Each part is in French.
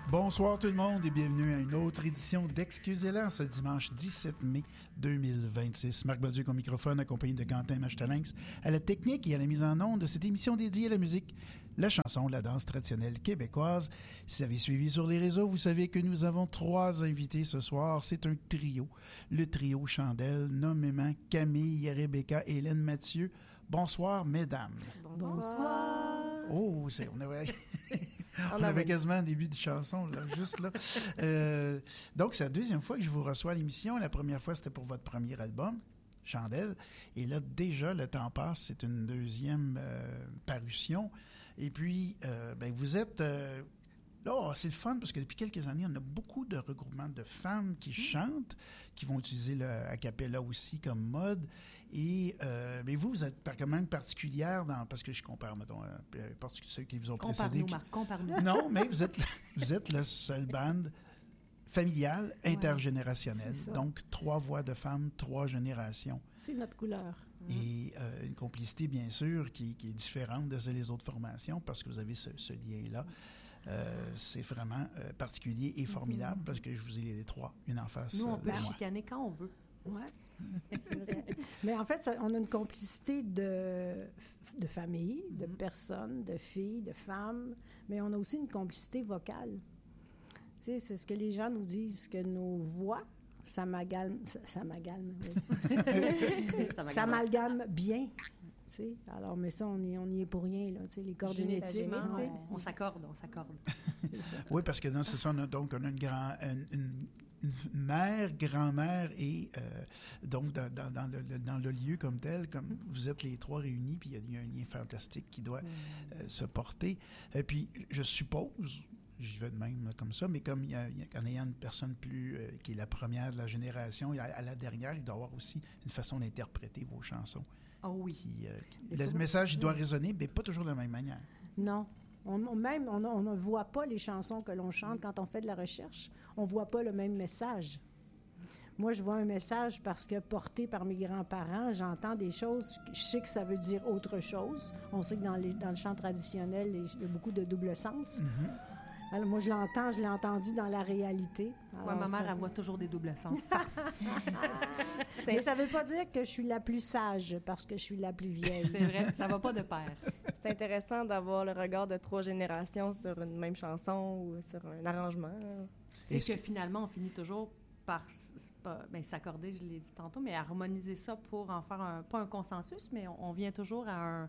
Bonsoir tout le monde et bienvenue à une autre édition d'Excusez-la ce dimanche 17 mai 2026. Marc Bauduc au microphone accompagné de Quentin Machtalinx à la technique et à la mise en onde de cette émission dédiée à la musique, la chanson, la danse traditionnelle québécoise. Si vous avez suivi sur les réseaux, vous savez que nous avons 3 invités ce soir. C'est un trio, le trio Chandelle, nommément Camille, Rebecca et Hélène Mathieu. Bonsoir mesdames. Bonsoir. Oh, on avait quasiment un début de chanson, là, juste là. Donc, c'est la deuxième fois que je vous reçois à l'émission. La première fois, c'était pour votre premier album, Chandelle. Et là, déjà, le temps passe. C'est une deuxième parution. Et puis, vous êtes... Là, c'est le fun parce que depuis quelques années, on a beaucoup de regroupements de femmes qui chantent, qui vont utiliser le a cappella aussi comme mode. Et mais vous êtes quand même particulière parce que je compare, mettons, ceux qui vous ont précédé. Compare-nous. Non, mais vous êtes le seul band familial, intergénérationnel. Donc, 3 voix de femmes, 3 générations. C'est notre couleur. Et une complicité, bien sûr, qui est différente de celle des autres formations parce que vous avez ce lien-là. C'est vraiment particulier et formidable parce que je vous ai les 3, une en face. Nous, on peut chicaner quand on veut. Oui, c'est vrai. Mais en fait, on a une complicité de famille, de personnes, de filles, de femmes, mais on a aussi une complicité vocale. Tu sais, c'est ce que les gens nous disent, que nos voix s'amalgament bien. T'sais. Alors, mais ça, on y est pour rien, là. Les corps génétiques. On s'accorde. Oui, parce que non, c'est ça. On a une mère, grand-mère et donc dans le lieu comme tel, comme vous êtes les 3 réunis, puis il y a un lien fantastique qui doit se porter. Et puis, je suppose... J'y vais de même comme ça, mais comme en ayant une personne plus qui est la première de la génération, à la dernière, il doit y avoir aussi une façon d'interpréter vos chansons. Oh oui. Le message, il doit résonner, mais pas toujours de la même manière. Non. On ne voit pas les chansons que l'on chante quand on fait de la recherche. On ne voit pas le même message. Moi, je vois un message parce que porté par mes grands-parents, j'entends des choses, je sais que ça veut dire autre chose. On sait que dans le chant traditionnel, il y a beaucoup de double sens. Mm-hmm. Alors, moi, je l'ai entendu dans la réalité. Alors, ma mère, elle voit toujours des doubles sens. Mais ça ne veut pas dire que je suis la plus sage parce que je suis la plus vieille. C'est vrai, ça ne va pas de pair. C'est intéressant d'avoir le regard de 3 générations sur une même chanson ou sur un arrangement. Et que finalement, on finit toujours par s'accorder, je l'ai dit tantôt, mais harmoniser ça pour en faire pas un consensus, mais on vient toujours à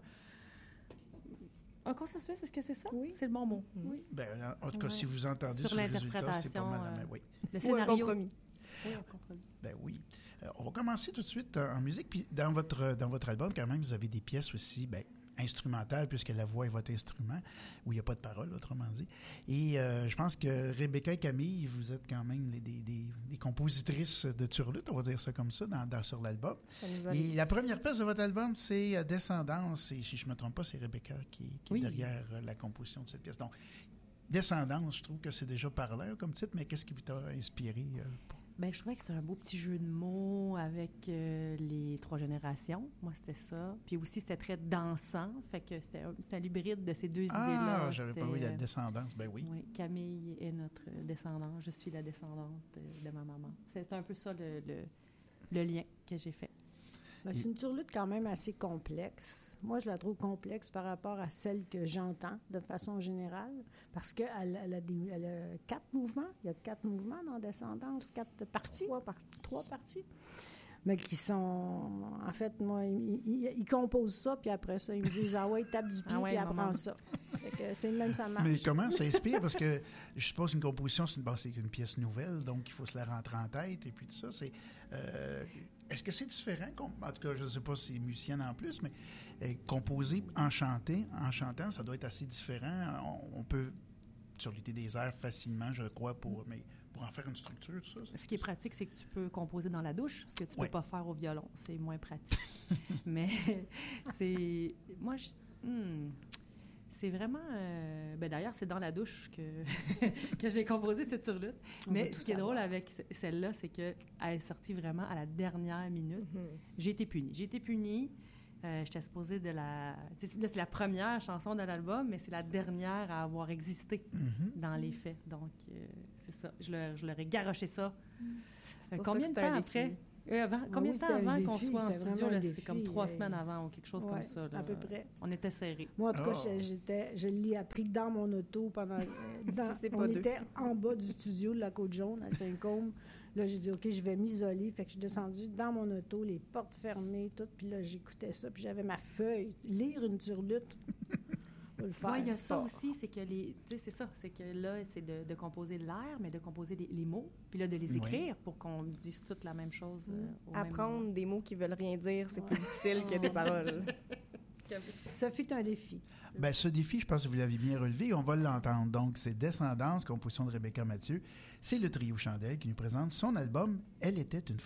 un consensus, est-ce que c'est ça? Oui. C'est le bon mot. Oui. Ben, en tout cas, si vous entendez sur le résultat, c'est pas mal. Oui. Le scénario. Un compromis. Oui, un compromis. Ben oui. On va commencer tout de suite en musique. Puis dans votre album, quand même, vous avez des pièces aussi, instrumentales, puisque la voix est votre instrument, où il n'y a pas de parole, autrement dit. Et je pense que Rebecca et Camille, vous êtes quand même des compositrices de turlute, on va dire ça comme ça, sur l'album. Et la première pièce de votre album, c'est Descendance. Et si je ne me trompe pas, c'est Rebecca qui est derrière la composition de cette pièce. Donc, Descendance, je trouve que c'est déjà parlant comme titre, mais qu'est-ce qui vous a inspiré pour... Je trouvais que c'était un beau petit jeu de mots avec les 3 générations. Moi, c'était ça. Puis aussi, c'était très dansant. Fait que c'était un hybride de ces 2 idées-là. Ah, j'avais pas vu la descendance. Ben oui. Oui, Camille est notre descendante. Je suis la descendante de ma maman. C'est un peu ça le lien que j'ai fait. C'est une turlute quand même assez complexe. Moi, je la trouve complexe par rapport à celle que j'entends de façon générale, parce qu'elle a 4 mouvements. Il y a 4 mouvements dans Descendance, 4 parties. 3 parties. Mais qui sont... En fait, moi, ils composent ça, puis après ça, ils me disent « Ah ouais, tape du pied, puis apprends ça. » Fait que c'est le même, ça marche. Mais comment ça inspire? Parce que je suppose une composition, c'est une pièce nouvelle, donc il faut se la rentrer en tête, et puis tout ça. Est-ce que c'est différent? En tout cas, je ne sais pas si c'est musicienne en plus, mais composer en chantant, ça doit être assez différent. On peut surlutter des airs facilement, je crois, pour en faire une structure, tout ça. Ce qui est pratique, c'est que tu peux composer dans la douche, ce que tu peux pas faire au violon. C'est moins pratique. Mais c'est... Moi, c'est vraiment... d'ailleurs, c'est dans la douche que j'ai composé cette turlute. Mais ce qui est drôle avec celle-là, c'est qu'elle est sortie vraiment à la dernière minute. Mm-hmm. J'ai été punie. J'étais supposée là, c'est la première chanson de l'album, mais c'est la dernière à avoir existé dans les faits. Donc, c'est ça. Je leur ai garoché ça. Combien de temps après? Combien de temps avant qu'on soit en studio? Là, c'est comme 3 semaines avant ou quelque chose comme ça. Là. À peu près. On était serrés. Moi, en tout cas, je l'ai appris dans mon auto pendant... on était en bas du studio de la Côte-Jaune, à Saint-Côme. Là, j'ai dit, OK, je vais m'isoler. Fait que je suis descendue dans mon auto, les portes fermées, tout. Puis là, j'écoutais ça. Puis j'avais ma feuille. Lire une turlute. Oui, il y a ça aussi, c'est que c'est ça, c'est que là, c'est de composer l'air, mais de composer les mots, puis là, de les écrire pour qu'on dise toutes la même chose. Apprendre des mots qui veulent rien dire, c'est plus difficile que des paroles. Ça fut un défi. Bien, ce défi, je pense que vous l'avez bien relevé. On va l'entendre. Donc, c'est Descendance, composition de Rebecca Mathieu. C'est le trio Chandelle qui nous présente son album « Elle était une fois ».